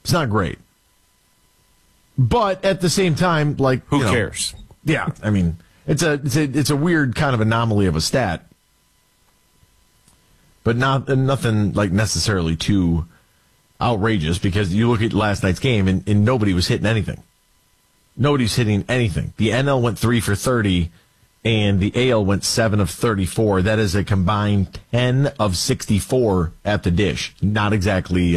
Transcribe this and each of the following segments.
It's not great. But at the same time, like, who cares? Yeah, I mean, it's a weird kind of anomaly of a stat, but nothing like necessarily too outrageous, because you look at last night's game and nobody was hitting anything. Nobody's hitting anything. The NL went 3 for 30, and the AL went 7 of 34. That is a combined 10 of 64 at the dish. Not exactly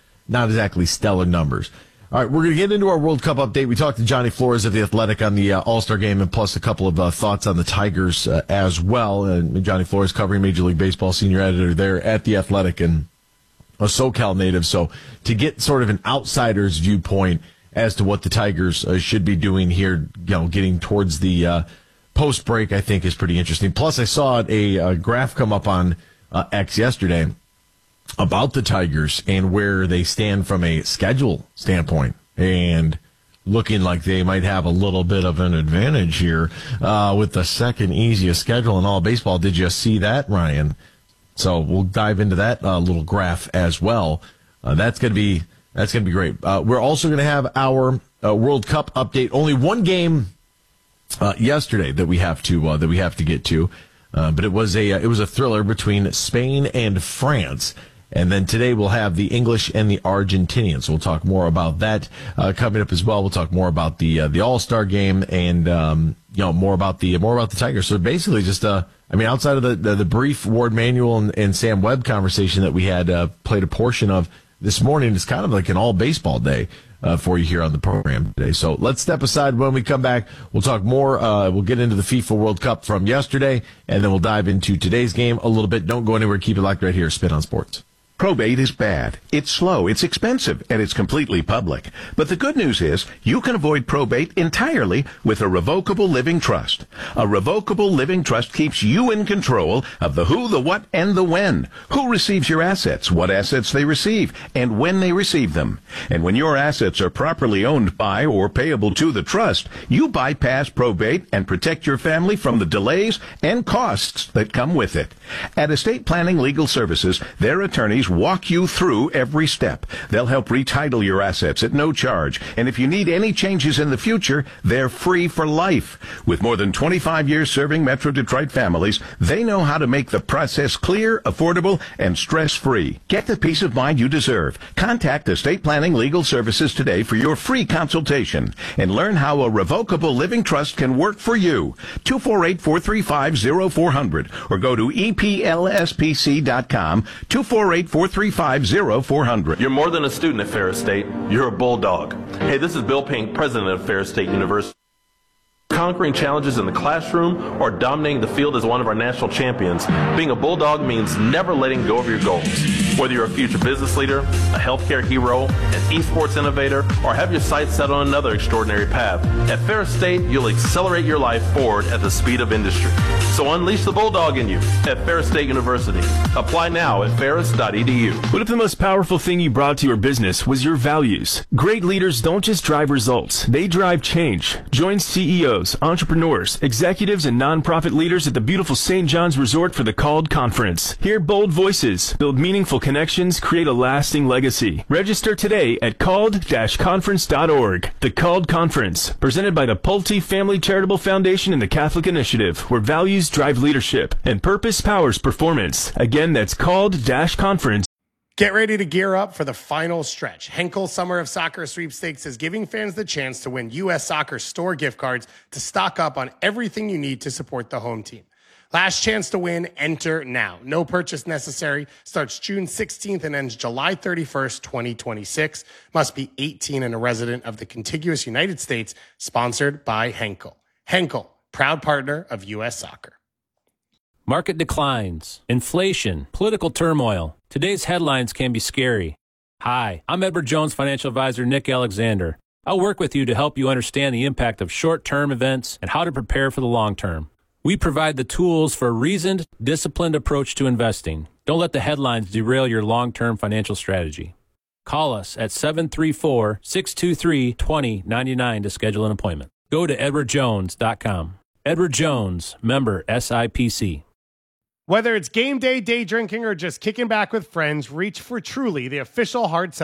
stellar numbers. All right, we're going to get into our World Cup update. We talked to Johnny Flores of The Athletic on the All-Star game, and plus a couple of thoughts on the Tigers as well. And Johnny Flores covering Major League Baseball, senior editor there at The Athletic, and a SoCal native. So to get sort of an outsider's viewpoint as to what the Tigers should be doing here, getting towards the post-break, I think is pretty interesting. Plus, I saw a graph come up on X yesterday about the Tigers and where they stand from a schedule standpoint, and looking like they might have a little bit of an advantage here with the second easiest schedule in all baseball. Did you see that, Ryan? So we'll dive into that little graph as well. That's going to be great. We're also going to have our World Cup update. Only one game yesterday that we have to get to, but it was a thriller between Spain and France. And then today we'll have the English and the Argentinians. We'll talk more about that coming up as well. We'll talk more about the All-Star game and more about the Tigers. So basically, just outside of the brief Ward Manuel and Sam Webb conversation that we had played a portion of this morning, it's kind of like an all baseball day for you here on the program today. So let's step aside. When we come back, we'll talk more. We'll get into the FIFA World Cup from yesterday, and then we'll dive into today's game a little bit. Don't go anywhere. Keep it locked right here. Spin on Sports. Probate is bad. It's slow, it's expensive, and it's completely public. But the good news is you can avoid probate entirely with a revocable living trust. A revocable living trust keeps you in control of the who, the what, and the when. Who receives your assets, what assets they receive, and when they receive them. And when your assets are properly owned by or payable to the trust, you bypass probate and protect your family from the delays and costs that come with it. At Estate Planning Legal Services, their attorneys walk you through every step. They'll help retitle your assets at no charge. And if you need any changes in the future, they're free for life. With more than 25 years serving Metro Detroit families, they know how to make the process clear, affordable, and stress-free. Get the peace of mind you deserve. Contact Estate Planning Legal Services today for your free consultation and learn how a revocable living trust can work for you. 248-435-0400 or go to EPLSPC.com, 248-435-0400. You're more than a student at Ferris State. You're a bulldog. Hey, this is Bill Pink, president of Ferris State University. Conquering challenges in the classroom or dominating the field as one of our national champions, being a bulldog means never letting go of your goals. Whether you're a future business leader, a healthcare hero, an esports innovator, or have your sights set on another extraordinary path, at Ferris State, you'll accelerate your life forward at the speed of industry. So unleash the bulldog in you at Ferris State University. Apply now at ferris.edu. What if the most powerful thing you brought to your business was your values? Great leaders don't just drive results, they drive change. Join CEOs, entrepreneurs, executives, and nonprofit leaders at the beautiful St. John's Resort for the Called Conference. Hear bold voices, build meaningful connections, create a lasting legacy. Register today at called-conference.org. The Called Conference, presented by the Pulte Family Charitable Foundation and the Catholic Initiative, where values drive leadership and purpose powers performance. Again, that's called-conference. Get ready to gear up for the final stretch. Henkel Summer of Soccer Sweepstakes is giving fans the chance to win U.S. Soccer store gift cards to stock up on everything you need to support the home team. Last chance to win, enter now. No purchase necessary. Starts June 16th and ends July 31st, 2026. Must be 18 and a resident of the contiguous United States. Sponsored by Henkel. Henkel, proud partner of U.S. Soccer. Market declines, inflation, political turmoil. Today's headlines can be scary. Hi, I'm Edward Jones financial advisor Nick Alexander. I'll work with you to help you understand the impact of short-term events and how to prepare for the long term. We provide the tools for a reasoned, disciplined approach to investing. Don't let the headlines derail your long-term financial strategy. Call us at 734-623-2099 to schedule an appointment. Go to edwardjones.com. Edward Jones, member SIPC. Whether it's game day, day drinking, or just kicking back with friends, reach for Truly, the official hard